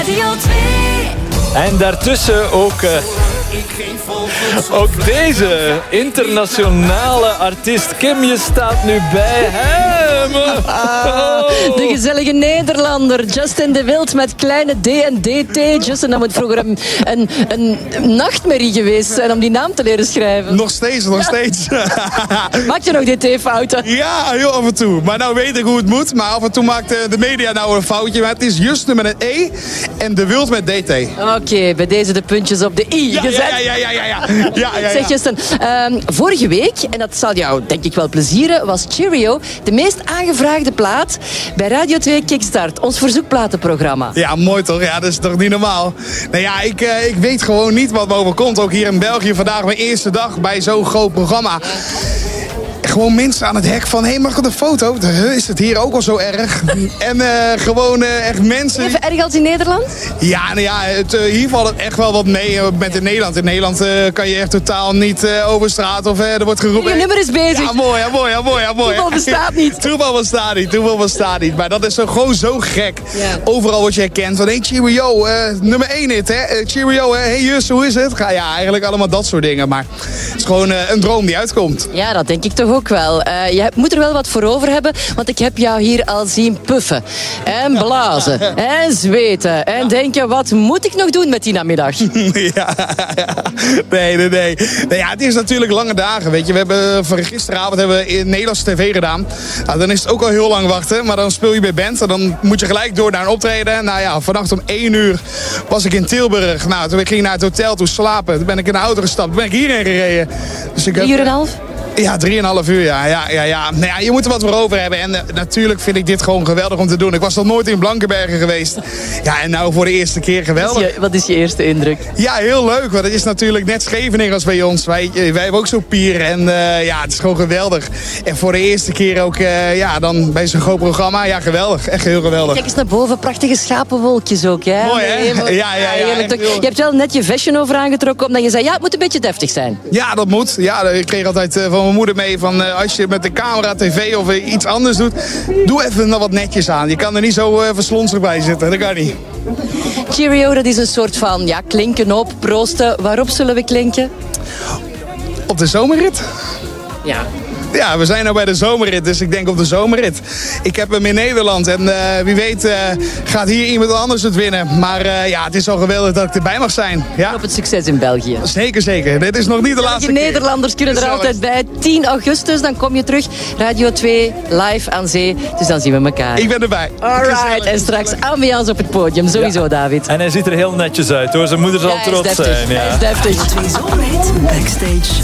Radio 2. En daartussen ook deze internationale artiest. Kim, je staat nu bij hem. De gezellige Nederlander Justin de Wild met kleine D en DT. Justin, dat moet vroeger een nachtmerrie geweest zijn om die naam te leren schrijven. Nog steeds. Maak je nog DT-fouten? Ja, heel af en toe. Maar nou weet ik hoe het moet. Maar af en toe maakt de media nou een foutje. Maar het is Justin met een E en de Wild met DT. Oké, bij deze de puntjes op de I gezet. Ja. Zeg Justin, vorige week, en dat zal jou denk ik wel plezieren, was Cheerio de meest aangevraagde plaat bij Radio 2 Kickstart, ons verzoekplatenprogramma. Ja, mooi toch? Ja, dat is toch niet normaal? Nou ja, ik weet gewoon niet wat me overkomt. Ook hier in België vandaag mijn eerste dag bij zo'n groot programma. Gewoon mensen aan het hek van, hé, mag ik een foto? Is het hier ook al zo erg? En gewoon echt mensen... Even erg als in Nederland? Ja, nou ja, hier valt het echt wel wat mee met in Nederland. In Nederland kan je echt totaal niet over straat of er wordt geroepen... Je nummer is bezig. Ja, mooi. Toeval bestaat niet. Toeval bestaat niet. Maar dat is gewoon zo gek. Ja. Overal word je herkend van, hey, Cheerio, nummer 1 hit, hè? Cheerio, hey Jus, hoe is het? Ja, eigenlijk allemaal dat soort dingen. Maar het is gewoon een droom die uitkomt. Ja, dat denk ik toch ook wel. Je moet er wel wat voor over hebben, want ik heb jou hier al zien puffen. En blazen. En zweten. En denken, wat moet ik nog doen met die namiddag? Ja. Nee. Nou ja, het is natuurlijk lange dagen, weet je. We hebben van gisteravond in Nederlandse tv gedaan. Nou, dan is het ook al heel lang wachten, maar dan speel je bij band. En dan moet je gelijk door naar een optreden. Nou ja, vannacht om 1 uur was ik in Tilburg. Nou, toen ging ik naar het hotel toe slapen. Toen ben ik in de auto gestapt. Toen ben ik hierheen gereden. Dus ik heb... 4,5? Ja, 3,5 uur, ja. Nou ja, je moet er wat voor over hebben. En natuurlijk vind ik dit gewoon geweldig om te doen. Ik was nog nooit in Blankenbergen geweest. Ja, en nou voor de eerste keer geweldig. Wat is je eerste indruk? Ja, heel leuk. Want het is natuurlijk net Scheveningen als bij ons. Wij hebben ook zo'n pier. En ja, het is gewoon geweldig. En voor de eerste keer ook dan bij zo'n groot programma. Ja, geweldig. Echt heel geweldig. Kijk eens naar boven. Prachtige schapenwolkjes ook, hè? Mooi, hè? Ja, heerlijk toch? Je hebt wel net je vestje over aangetrokken, omdat je zei, ja, het moet een beetje deftig zijn. Ja, dat moet. Ja, ik kreeg altijd van mijn moeder mee van als je met de camera, tv of iets anders doet, doe even nog wat netjes aan. Je kan er niet zo verslonsig bij zitten. Dat kan niet. Cheerio, dat is een soort van klinken op, proosten. Waarop zullen we klinken? Op de zomerrit? Ja. Ja, we zijn nou bij de zomerrit, dus ik denk op de zomerrit. Ik heb hem in Nederland en wie weet gaat hier iemand anders het winnen. Maar het is wel geweldig dat ik erbij mag zijn. Ja? Op het succes in België. Zeker. Dit is nog niet de laatste keer. Nederlanders kunnen er altijd bij. 10 augustus, dan kom je terug. Radio 2, live aan zee. Dus dan zien we elkaar. Ik ben erbij. Alright, en straks ambiance op het podium. Sowieso, David. En hij ziet er heel netjes uit, hoor. Zijn moeder zal trots zijn. Ja. Hij is deftig. Radio 2 Zomerhit Backstage.